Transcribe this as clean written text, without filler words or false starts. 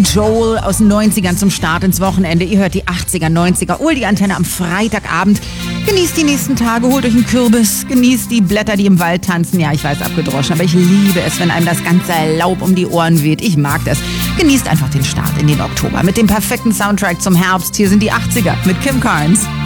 Joel aus den 90ern zum Start ins Wochenende. Ihr hört die 80er, 90er. Holt die Antenne am Freitagabend. Genießt die nächsten Tage, holt euch einen Kürbis. Genießt die Blätter, die im Wald tanzen. Ja, ich weiß, abgedroschen, aber ich liebe es, wenn einem das ganze Laub um die Ohren weht. Ich mag das. Genießt einfach den Start in den Oktober mit dem perfekten Soundtrack zum Herbst. Hier sind die 80er mit Kim Carnes.